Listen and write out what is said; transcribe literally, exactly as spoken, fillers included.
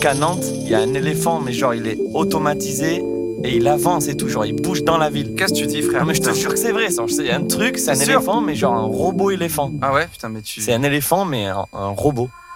qu'à Nantes, il y a un éléphant, mais genre, il est automatisé et il avance et tout. Genre, il bouge dans la ville. Qu'est-ce que tu dis, frère? Non, mais je te Putain. jure que c'est vrai. C'est un truc, c'est un C'est sûr. éléphant, mais genre un robot éléphant. Ah ouais, putain, mais tu. C'est un éléphant, mais un, un robot.